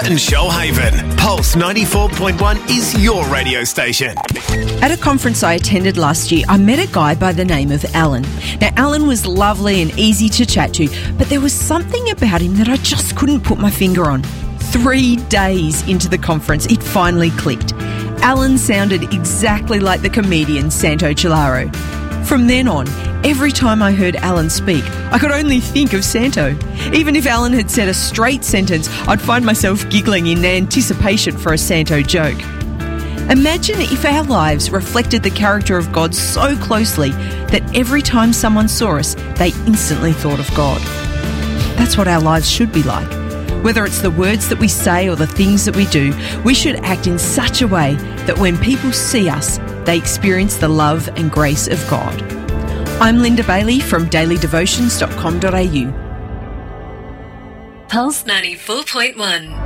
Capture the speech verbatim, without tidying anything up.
and Shoalhaven. Pulse ninety-four point one is your radio station. At a conference I attended last year, I met a guy by the name of Alan. Now, Alan was lovely and easy to chat to, but there was something about him that I just couldn't put my finger on. Three days into the conference, it finally clicked. Alan sounded exactly like the comedian Santo Cilauro. From then on, every time I heard Alan speak, I could only think of Santo. Even if Alan had said a straight sentence, I'd find myself giggling in anticipation for a Santo joke. Imagine if our lives reflected the character of God so closely that every time someone saw us, they instantly thought of God. That's what our lives should be like. Whether it's the words that we say or the things that we do, we should act in such a way that when people see us, they experience the love and grace of God. I'm Linda Bailey from daily devotions dot com dot a u. Pulse ninety-four point one.